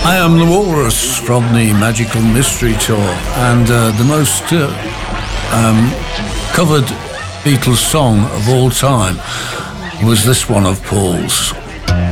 I am the Walrus from the Magical Mystery Tour, and the most covered Beatles song of all time was this one of Paul's.